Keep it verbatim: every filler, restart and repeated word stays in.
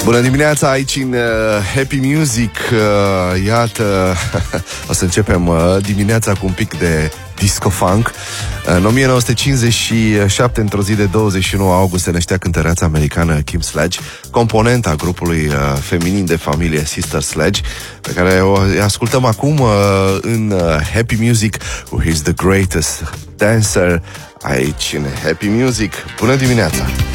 Bună dimineața aici în uh, Happy Music. uh, Iată, o să începem uh, dimineața cu un pic de disco-funk. În nouăsprezece cincizeci și șapte, într-o zi de douăzeci și nouă august, se năștea cântăreața americană Kim Sledge, componenta grupului uh, feminin de familie Sister Sledge, pe care o ascultăm acum uh, în uh, Happy Music cu He's the Greatest Dancer aici în Happy Music. Bună dimineața!